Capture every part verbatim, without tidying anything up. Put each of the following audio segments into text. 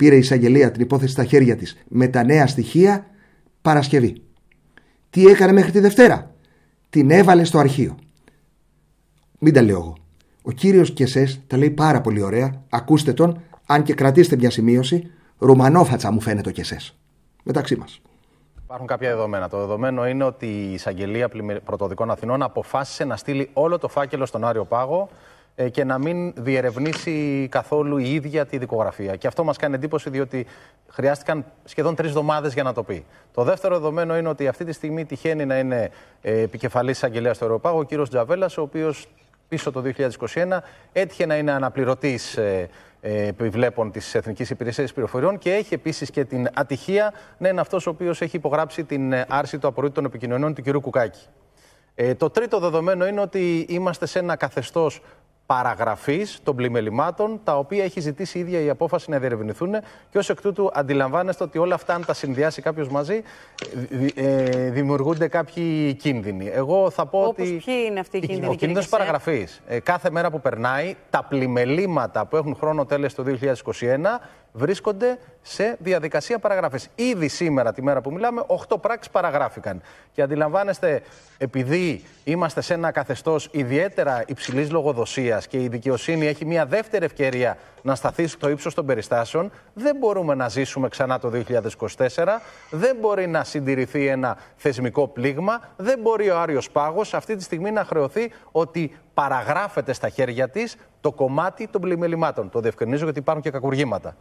πήρε η εισαγγελία την υπόθεση στα χέρια της με τα νέα στοιχεία Παρασκευή. Τι έκανε μέχρι τη Δευτέρα? Την έβαλε στο αρχείο. Μην τα λέω εγώ. Ο κύριος Κεσές τα λέει πάρα πολύ ωραία. Ακούστε τον, αν και κρατήστε μια σημείωση. Ρουμανόφατσα μου φαίνεται ο Κεσές. Μεταξύ μας. Υπάρχουν κάποια δεδομένα. Το δεδομένο είναι ότι η εισαγγελία πρωτοδικών Αθηνών αποφάσισε να στείλει όλο το φάκελο στον Άριο Πάγο και να μην διερευνήσει καθόλου η ίδια τη δικογραφία. Και αυτό μας κάνει εντύπωση, διότι χρειάστηκαν σχεδόν τρεις εβδομάδες για να το πει. Το δεύτερο δεδομένο είναι ότι αυτή τη στιγμή τυχαίνει να είναι επικεφαλής εισαγγελέας του Άριο Πάγο ο κύριος Τζαβέλας, ο οποίος πίσω το δύο χιλιάδες είκοσι ένα έτυχε να είναι αναπληρωτής επιβλέπων της Εθνικής Υπηρεσίας Πληροφοριών και έχει επίσης και την ατυχία να είναι αυτός ο οποίος έχει υπογράψει την άρση του απορρίτου των επικοινωνιών του κ. Κουκάκη. Ε, το τρίτο δεδομένο είναι ότι είμαστε σε ένα καθεστώς παραγραφής των πλημελημάτων, τα οποία έχει ζητήσει η ίδια η απόφαση να διερευνηθούν και ως εκ τούτου αντιλαμβάνεστε ότι όλα αυτά, αν τα συνδυάσει κάποιος μαζί, ε, δημιουργούνται κάποιοι κίνδυνοι. Εγώ θα πω Όπως ότι. Ποιοι είναι αυτοί οι κίνδυνοι? Ο κίνδυνος παραγραφής. Ε, κάθε μέρα που περνάει, τα πλημελήματα που έχουν χρόνο τέλες το δύο χιλιάδες είκοσι ένα βρίσκονται σε διαδικασία παραγραφής. Ήδη σήμερα, τη μέρα που μιλάμε, οκτώ πράξεις παραγράφηκαν. Και αντιλαμβάνεστε, επειδή είμαστε σε ένα καθεστώς ιδιαίτερα υψηλής λογοδοσίας και η δικαιοσύνη έχει μια δεύτερη ευκαιρία να σταθεί στο ύψος των περιστάσεων, δεν μπορούμε να ζήσουμε ξανά το δύο χιλιάδες είκοσι τέσσερα, δεν μπορεί να συντηρηθεί ένα θεσμικό πλήγμα, δεν μπορεί ο Άριος Πάγος αυτή τη στιγμή να χρεωθεί ότι παραγράφεται στα χέρια της το κομμάτι των πλημελημάτων. Το διευκρινίζω γιατί υπάρχουν και κακουργήματα.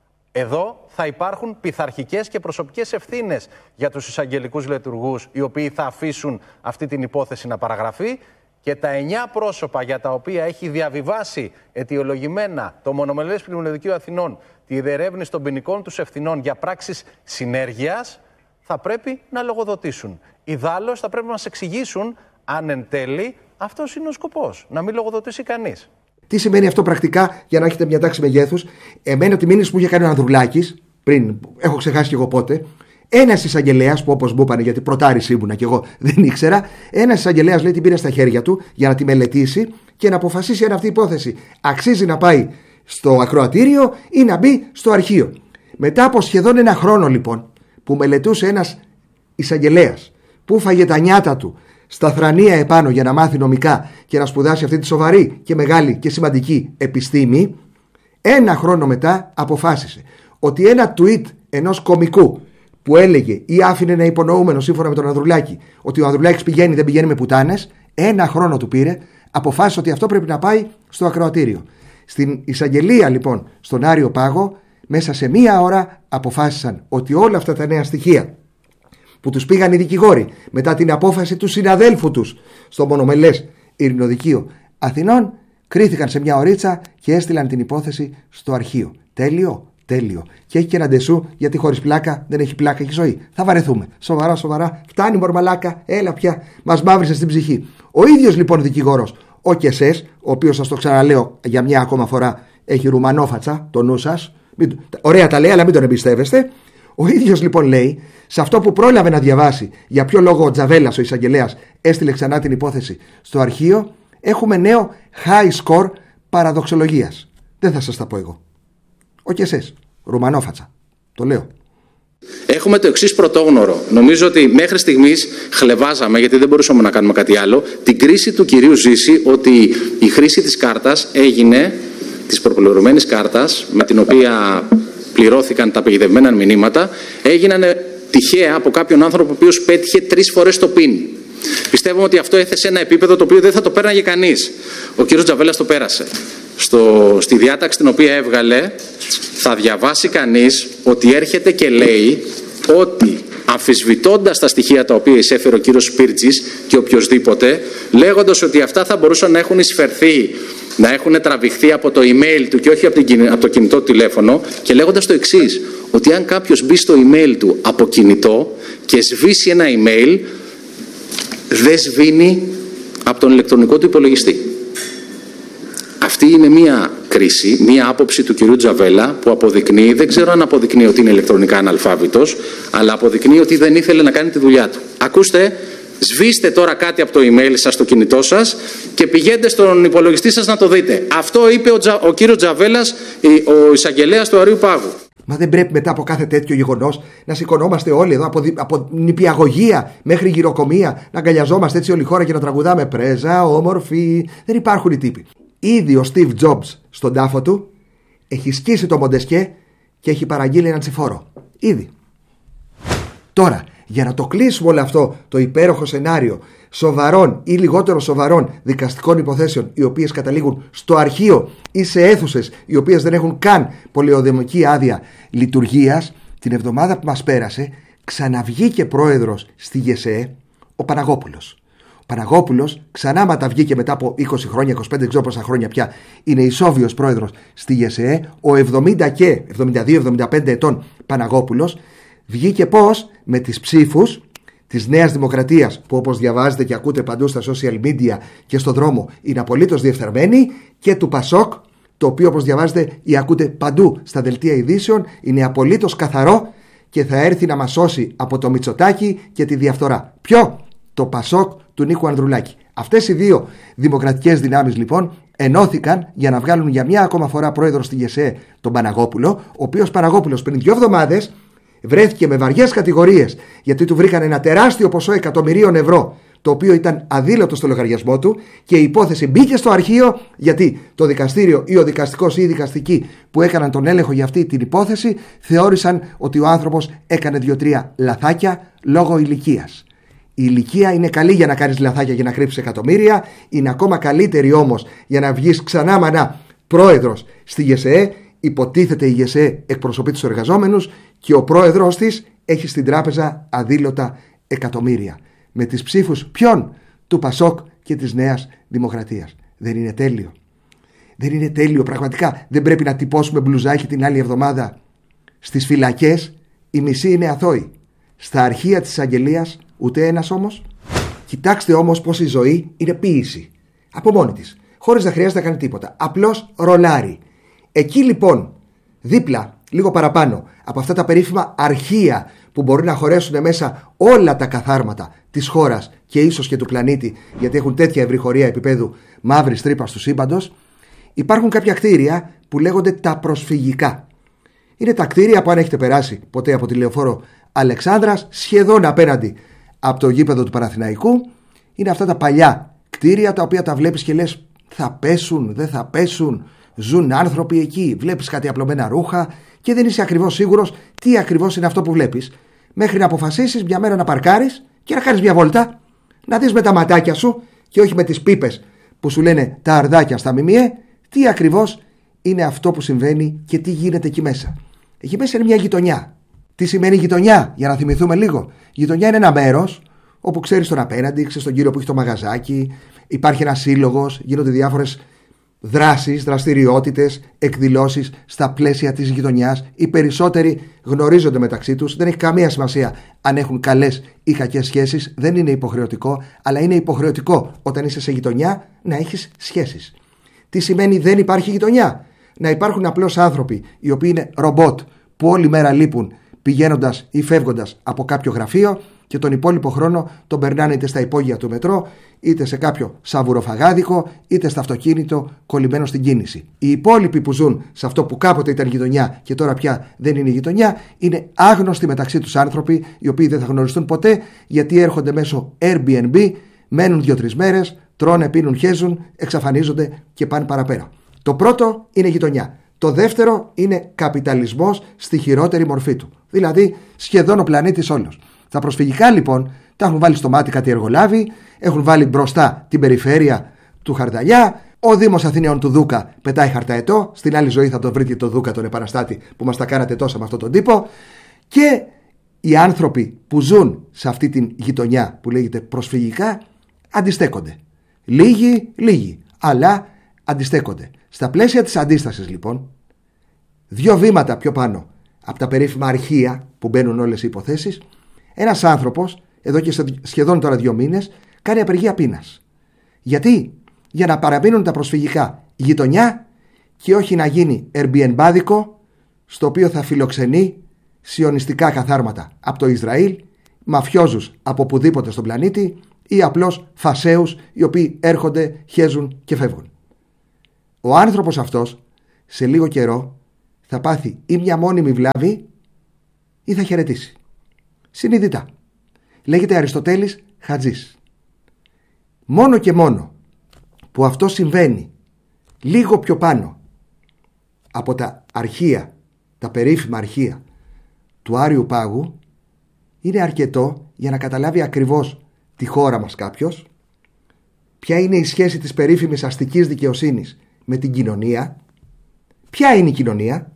Εδώ θα υπάρχουν πειθαρχικές και προσωπικές ευθύνες για τους εισαγγελικούς λειτουργούς, οι οποίοι θα αφήσουν αυτή την υπόθεση να παραγραφεί, και τα εννιά πρόσωπα για τα οποία έχει διαβιβάσει αιτιολογημένα το Μονομελές Πλημμυροδικείο Αθηνών τη διερεύνηση των ποινικών τους ευθυνών για πράξεις συνέργειας, θα πρέπει να λογοδοτήσουν. Ιδάλλως θα πρέπει να μας εξηγήσουν αν εν τέλει αυτός είναι ο σκοπός, να μην λογοδοτήσει κανείς. Τι σημαίνει αυτό πρακτικά, για να έχετε μια τάξη μεγέθους? Εμένα τη μήνυση που είχε κάνει ο Ανδρουλάκης, πριν, έχω ξεχάσει και εγώ πότε, ένας εισαγγελέας, που όπως μου είπανε, γιατί πρωτάρης ήμουνα και εγώ δεν ήξερα, ένας εισαγγελέας λέει την πήρε στα χέρια του για να τη μελετήσει και να αποφασίσει αν αυτή η υπόθεση αξίζει να πάει στο ακροατήριο ή να μπει στο αρχείο. Μετά από σχεδόν ένα χρόνο λοιπόν που μελετούσε ένας εισαγγελέας, που φάγε τα νιάτα του στα θρανία επάνω για να μάθει νομικά και να σπουδάσει αυτή τη σοβαρή και μεγάλη και σημαντική επιστήμη, ένα χρόνο μετά αποφάσισε ότι ένα tweet ενός κομικού που έλεγε ή άφηνε ένα υπονοούμενο σύμφωνα με τον Ανδρουλάκη ότι ο Ανδρουλάκης πηγαίνει, δεν πηγαίνει με πουτάνες, ένα χρόνο του πήρε, αποφάσισε ότι αυτό πρέπει να πάει στο ακροατήριο. Στην εισαγγελία λοιπόν στον Άριο Πάγο, μέσα σε μία ώρα αποφάσισαν ότι όλα αυτά τα νέα στοιχεία που τους πήγαν οι δικηγόροι μετά την απόφαση του συναδέλφου τους στο Μονομελές Ειρηνοδικείο Αθηνών, κρίθηκαν σε μια ωρίτσα και έστειλαν την υπόθεση στο αρχείο. Τέλειο, τέλειο. Και έχει και ένα ντεσού, γιατί χωρίς πλάκα δεν έχει πλάκα, έχει ζωή. Θα βαρεθούμε. Σοβαρά, σοβαρά. Φτάνει μορμαλάκα, έλα πια. Μας μαύρισε στην ψυχή. Ο ίδιος λοιπόν δικηγόρος, ο Κεσές, ο οποίος, σας το ξαναλέω για μια ακόμα φορά, έχει ρουμανόφατσα, το νου σας. Ωραία τα λέει, αλλά μην τον εμπιστεύεστε. Ο ίδιος λοιπόν λέει, σε αυτό που πρόλαβε να διαβάσει, για ποιο λόγο ο Τζαβέλας, ο εισαγγελέας, έστειλε ξανά την υπόθεση στο αρχείο, έχουμε νέο high score παραδοξολογίας. Δεν θα σας τα πω εγώ. Ο Κεσές, ρουμανόφατσα. Το λέω. Έχουμε το εξής πρωτόγνωρο. Νομίζω ότι μέχρι στιγμής χλεβάζαμε, γιατί δεν μπορούσαμε να κάνουμε κάτι άλλο, την κρίση του κυρίου Ζήση ότι η χρήση της κάρτας έγινε, της προπληρωμένης κάρτας, με την οποία πληρώθηκαν τα παγιδευμένα μηνύματα, έγιναν τυχαία από κάποιον άνθρωπο ο οποίος πέτυχε τρεις φορές το πιν. Πιστεύουμε ότι αυτό έθεσε ένα επίπεδο το οποίο δεν θα το πέρναγε κανείς. Ο κύριος Τζαβέλας το πέρασε. Στο, στη διάταξη την οποία έβγαλε θα διαβάσει κανείς ότι έρχεται και λέει ότι αμφισβητώντας τα στοιχεία τα οποία εισέφερε ο κύριος Σπίρτζης και οποιοσδήποτε, λέγοντας ότι αυτά θα μπορούσαν να έχουν εισφερθεί, να έχουν τραβηχθεί από το email του και όχι από, την, από το κινητό του τηλέφωνο, και λέγοντας το εξής, ότι αν κάποιος μπει στο email του από κινητό και σβήσει ένα email, δεν σβήνει από τον ηλεκτρονικό του υπολογιστή. Αυτή είναι μία κρίση, μία άποψη του κυρίου Τζαβέλα που αποδεικνύει, δεν ξέρω αν αποδεικνύει ότι είναι ηλεκτρονικά αναλφάβητος, αλλά αποδεικνύει ότι δεν ήθελε να κάνει τη δουλειά του. Ακούστε, σβήστε τώρα κάτι από το email σας στο κινητό σας και πηγαίνετε στον υπολογιστή σας να το δείτε. Αυτό είπε ο, Τζα, ο κύριος Τζαβέλας, ο εισαγγελέας του Αρείου Πάγου. Μα δεν πρέπει μετά από κάθε τέτοιο γεγονός να σηκωνόμαστε όλοι εδώ από, δι... από νηπιαγωγία μέχρι γυροκομεία, να αγκαλιαζόμαστε έτσι όλη η χώρα και να τραγουδάμε πρέζα, όμορφη. Δεν υπάρχουν οι τύποι. Ήδη ο Steve Jobs στον τάφο του έχει σκίσει το Μοντεσκέ και έχει παραγγείλει έναν τσιφόρο. Ήδη. Τώρα, για να το κλείσουμε όλο αυτό το υπέροχο σενάριο σοβαρών ή λιγότερο σοβαρών δικαστικών υποθέσεων, οι οποίες καταλήγουν στο αρχείο ή σε αίθουσες οι οποίες δεν έχουν καν πολεοδομική άδεια λειτουργίας, την εβδομάδα που μας πέρασε ξαναβγήκε πρόεδρος στη ΓΕΣΕΕ ο Παναγόπουλος. Ο Παναγόπουλος ξανά ματα βγήκε μετά από είκοσι χρόνια, είκοσι πέντε, δεν ξέρω πόσα χρόνια πια, είναι ισόβιος πρόεδρος στη ΓΕΣΕΕ. Ο εβδομήντα και εβδομήντα δύο εβδομήντα πέντε ετών Παναγόπουλος βγήκε πώς? Με τις ψήφους της Νέας Δημοκρατίας, που όπως διαβάζετε και ακούτε παντού στα social media και στον δρόμο είναι απολύτως διεφθαρμένη, και του Πασόκ, το οποίο όπως διαβάζετε ή ακούτε παντού στα δελτία ειδήσεων είναι απολύτως καθαρό και θα έρθει να μας σώσει από το Μητσοτάκη και τη διαφθορά. Ποιο? Το Πασόκ του Νίκου Ανδρουλάκη. Αυτές οι δύο δημοκρατικές δυνάμεις λοιπόν ενώθηκαν για να βγάλουν για μια ακόμα φορά πρόεδρο στη ΓΕΣΕΕ τον Παναγόπουλο, ο οποίος Παναγόπουλος πριν δύο εβδομάδες βρέθηκε με βαριές κατηγορίες γιατί του βρήκαν ένα τεράστιο ποσό εκατομμυρίων ευρώ, το οποίο ήταν αδήλωτο στο λογαριασμό του, και η υπόθεση μπήκε στο αρχείο γιατί το δικαστήριο ή ο δικαστικός ή η δικαστική που έκαναν τον έλεγχο για αυτή την υπόθεση θεώρησαν ότι ο άνθρωπος έκανε δύο-τρία λαθάκια λόγω ηλικίας. Η ηλικία είναι καλή για να κάνεις λαθάκια και να κρύψεις εκατομμύρια, είναι ακόμα καλύτερη όμως για να βγεις ξανά μανά πρόεδρος στη ΓΕΣΕΕ. Υποτίθεται η ΓΕΣΕΕ εκπροσωπεί τους εργαζόμενους και ο πρόεδρος της έχει στην τράπεζα αδήλωτα εκατομμύρια. Με τις ψήφους ποιον? Του Πασόκ και της Νέας Δημοκρατίας. Δεν είναι τέλειο? Δεν είναι τέλειο πραγματικά? Δεν πρέπει να τυπώσουμε μπλουζάκι την άλλη εβδομάδα? Στις φυλακές οι μισοί είναι αθώοι. Στα αρχεία της εισαγγελίας ούτε ένας όμως. Κοιτάξτε όμως πως η ζωή είναι ποίηση. Από μόνη της. Χωρίς να χρειάζεται να κάνει τίποτα. Απλώς ρολάρει. Εκεί λοιπόν, δίπλα, λίγο παραπάνω από αυτά τα περίφημα αρχεία που μπορεί να χωρέσουν μέσα όλα τα καθάρματα της χώρας και ίσως και του πλανήτη, γιατί έχουν τέτοια ευρυχωρία επίπεδου μαύρης τρύπας του σύμπαντος, υπάρχουν κάποια κτίρια που λέγονται τα προσφυγικά. Είναι τα κτίρια που, αν έχετε περάσει ποτέ από τη λεωφόρο Αλεξάνδρας, σχεδόν απέναντι από το γήπεδο του Παναθηναϊκού, είναι αυτά τα παλιά κτίρια τα οποία τα βλέπεις και λες θα πέσουν, δεν θα πέσουν. Ζουν άνθρωποι εκεί, βλέπεις κάτι απλωμένα ρούχα και δεν είσαι ακριβώς σίγουρος τι ακριβώς είναι αυτό που βλέπεις, μέχρι να αποφασίσεις μια μέρα να παρκάρεις και να κάνεις μια βόλτα, να δεις με τα ματάκια σου και όχι με τις πίπες που σου λένε τα αρδάκια στα ΜΜΕ, τι ακριβώς είναι αυτό που συμβαίνει και τι γίνεται εκεί μέσα. Εκεί μέσα είναι μια γειτονιά. Τι σημαίνει γειτονιά, για να θυμηθούμε λίγο? Γειτονιά είναι ένα μέρος όπου ξέρεις τον απέναντι, ξέρεις τον κύριο που έχει το μαγαζάκι, υπάρχει ένας σύλλογος, γίνονται διάφορες δράσεις, δραστηριότητες, εκδηλώσεις στα πλαίσια της γειτονιάς. Οι περισσότεροι γνωρίζονται μεταξύ τους. Δεν έχει καμία σημασία αν έχουν καλές ή κακές σχέσεις. Δεν είναι υποχρεωτικό, αλλά είναι υποχρεωτικό όταν είσαι σε γειτονιά να έχεις σχέσεις. Τι σημαίνει δεν υπάρχει γειτονιά? Να υπάρχουν απλώς άνθρωποι οι οποίοι είναι ρομπότ που όλη μέρα λείπουν πηγαίνοντας ή φεύγοντας από κάποιο γραφείο και τον υπόλοιπο χρόνο τον περνάνε είτε στα υπόγεια του μετρό, είτε σε κάποιο σαβουροφαγάδικο, είτε στο αυτοκίνητο κολλημένο στην κίνηση. Οι υπόλοιποι που ζουν σε αυτό που κάποτε ήταν γειτονιά και τώρα πια δεν είναι γειτονιά, είναι άγνωστοι μεταξύ τους άνθρωποι, οι οποίοι δεν θα γνωριστούν ποτέ, γιατί έρχονται μέσω Airbnb, μένουν δύο-τρεις μέρες, τρώνε, πίνουν, χέζουν, εξαφανίζονται και πάνε παραπέρα. Το πρώτο είναι γειτονιά. Το δεύτερο είναι καπιταλισμός στη χειρότερη μορφή του. Δηλαδή σχεδόν ο πλανήτης όλος. Τα προσφυγικά λοιπόν τα έχουν βάλει στο μάτι κάτι εργολάβοι, έχουν βάλει μπροστά την περιφέρεια του Χαρδαλιά. Ο Δήμος Αθηναίων του Δούκα πετάει χαρταετό. Στην άλλη ζωή θα τον βρείτε το Δούκα, τον επαναστάτη που μας τα κάνατε τόσα με αυτόν τον τύπο. Και οι άνθρωποι που ζουν σε αυτή την γειτονιά που λέγεται προσφυγικά αντιστέκονται. Λίγοι, λίγοι, αλλά αντιστέκονται. Στα πλαίσια της αντίστασης λοιπόν, δύο βήματα πιο πάνω από τα περίφημα αρχεία που μπαίνουν όλες οι υποθέσεις, ένας άνθρωπος, εδώ και σχεδόν τώρα δύο μήνες, κάνει απεργία πείνας. Γιατί? Για να παραμείνουν τα προσφυγικά γειτονιά και όχι να γίνει Airbnb-δικο, στο οποίο θα φιλοξενεί σιωνιστικά καθάρματα από το Ισραήλ, μαφιόζους από οπουδήποτε στον πλανήτη ή απλώς φασαίους οι οποίοι έρχονται, χέζουν και φεύγουν. Ο άνθρωπος αυτός σε λίγο καιρό θα πάθει ή μια μόνιμη βλάβη ή θα χαιρετήσει. Συνειδητά. Λέγεται Αριστοτέλης Χατζής. Μόνο και μόνο που αυτό συμβαίνει λίγο πιο πάνω από τα αρχεία, τα περίφημα αρχεία του Άριου Πάγου, είναι αρκετό για να καταλάβει ακριβώς τη χώρα μας κάποιος, ποια είναι η σχέση της περίφημης αστικής δικαιοσύνης με την κοινωνία, ποια είναι η κοινωνία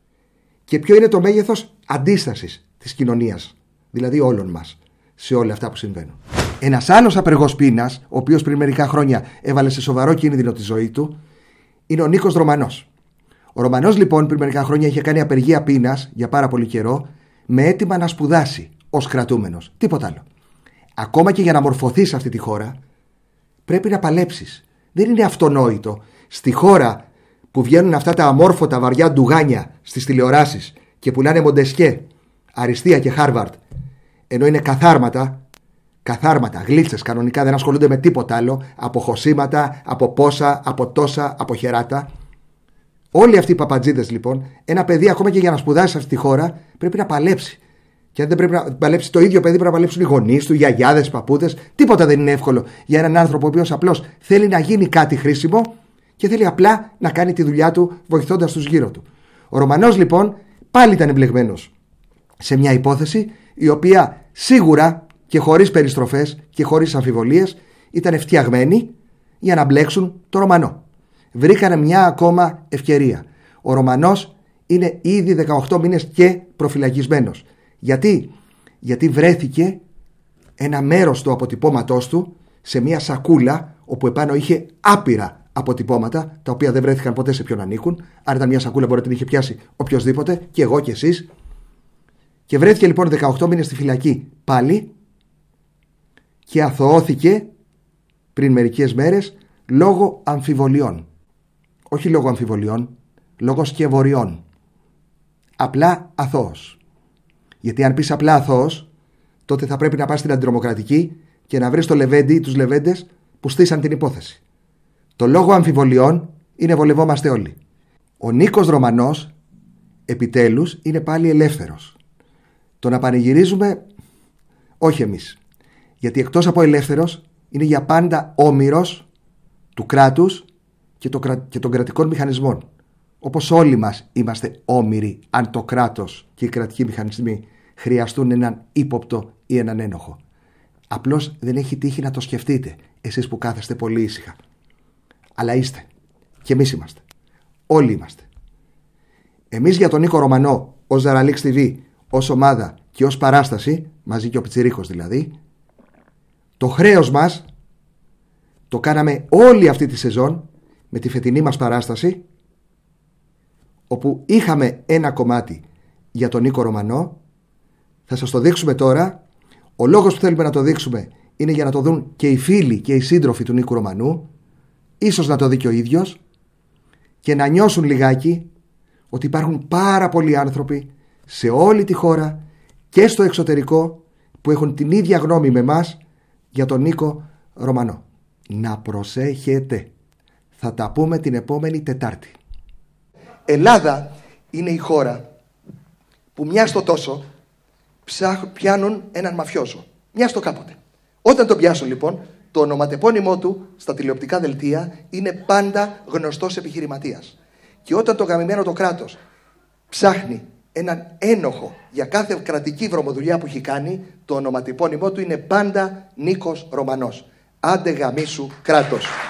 και ποιο είναι το μέγεθος αντίστασης της κοινωνίας, δηλαδή όλων μας, σε όλα αυτά που συμβαίνουν. Ένας άλλος απεργός πείνας, ο οποίος πριν μερικά χρόνια έβαλε σε σοβαρό κίνδυνο τη ζωή του, είναι ο Νίκος Ρωμανός. Ο Ρωμανός λοιπόν πριν μερικά χρόνια είχε κάνει απεργία πείνας για πάρα πολύ καιρό, με αίτημα να σπουδάσει ως κρατούμενος. Τίποτα άλλο. Ακόμα και για να μορφωθείς σε αυτή τη χώρα, πρέπει να παλέψεις. Δεν είναι αυτονόητο στη χώρα που βγαίνουν αυτά τα αμόρφωτα βαριά ντουγάνια στις τηλεοράσεις και πουλάνε Μοντεσκέ, Αριστεία και Χάρβαρντ, ενώ είναι καθάρματα, καθάρματα, γλίτσες κανονικά, δεν ασχολούνται με τίποτα άλλο, από χωσήματα, από πόσα, από τόσα, από χεράτα. Όλοι αυτοί οι παπατζίδες λοιπόν, ένα παιδί ακόμα και για να σπουδάσει σε αυτή τη χώρα πρέπει να παλέψει. Και αν δεν πρέπει να παλέψει το ίδιο παιδί, πρέπει να παλέψουν οι γονείς του, οι γιαγιάδες, οι παππούδες. Τίποτα δεν είναι εύκολο για έναν άνθρωπο ο οποίος απλώς θέλει να γίνει κάτι χρήσιμο και θέλει απλά να κάνει τη δουλειά του βοηθώντας τους γύρω του. Ο Ρωμανός λοιπόν πάλι ήταν εμπλεγμένος σε μια υπόθεση η οποία σίγουρα και χωρίς περιστροφές και χωρίς αμφιβολίες ήταν φτιαγμένη για να μπλέξουν το Ρωμανό. Βρήκανε μια ακόμα ευκαιρία. Ο Ρωμανός είναι ήδη δεκαοκτώ μήνες και προφυλακισμένος. Γιατί? Γιατί βρέθηκε ένα μέρος του αποτυπώματός του σε μια σακούλα όπου επάνω είχε άπειρα αποτυπώματα, τα οποία δεν βρέθηκαν ποτέ σε ποιον ανήκουν. Αν ήταν μια σακούλα μπορεί να την είχε πιάσει οποιοδήποτε, και εγώ και εσείς. Και βρέθηκε λοιπόν δεκαοκτώ μήνες στη φυλακή πάλι και αθωώθηκε πριν μερικές μέρες λόγω αμφιβολιών. Όχι λόγω αμφιβολιών, λόγω σκευωριών. Απλά αθώος. Γιατί αν πεις απλά αθώος, τότε θα πρέπει να πας στην αντιτρομοκρατική και να βρεις το Λεβέντη ή τους Λεβέντες που στήσαν την υπόθεση. Το λόγο αμφιβολιών είναι βολευόμαστε όλοι. Ο Νίκος Ρωμανός επιτέλους είναι πάλι ελεύθερος. Το να πανηγυρίζουμε, όχι εμείς. Γιατί εκτός από ελεύθερος είναι για πάντα όμηρος του κράτους και, το, και των κρατικών μηχανισμών. Όπως όλοι μας είμαστε όμηροι αν το κράτος και οι κρατικοί μηχανισμοί χρειαστούν έναν ύποπτο ή έναν ένοχο. Απλώς δεν έχει τύχει να το σκεφτείτε εσείς που κάθεστε πολύ ήσυχα. Αλλά είστε. Και εμείς είμαστε. Όλοι είμαστε. Εμείς για τον Νίκο Ρωμανό, ως Ζαραλίξ τι βι, ως ομάδα και ως παράσταση, μαζί και ο Πιτσιρίκος δηλαδή, το χρέος μας το κάναμε όλη αυτή τη σεζόν με τη φετινή μας παράσταση, όπου είχαμε ένα κομμάτι για τον Νίκο Ρωμανό. Θα σας το δείξουμε τώρα. Ο λόγος που θέλουμε να το δείξουμε είναι για να το δουν και οι φίλοι και οι σύντροφοι του Νίκου Ρωμανού, ίσως να το δει και ο ίδιος, και να νιώσουν λιγάκι ότι υπάρχουν πάρα πολλοί άνθρωποι σε όλη τη χώρα και στο εξωτερικό που έχουν την ίδια γνώμη με μας για τον Νίκο Ρωμανό. Να προσέχετε. Θα τα πούμε την επόμενη Τετάρτη. Ελλάδα είναι η χώρα που μια στο τόσο πιάνουν έναν μαφιόζο. Μια στο κάποτε. Όταν τον πιάσουν λοιπόν, το ονοματεπώνυμό του στα τηλεοπτικά δελτία είναι πάντα γνωστός επιχειρηματίας. Και όταν το γαμημένο το κράτος ψάχνει έναν ένοχο για κάθε κρατική βρωμοδουλειά που έχει κάνει, το ονοματεπώνυμό του είναι πάντα Νίκος Ρωμανός. Άντε γαμίσου κράτος.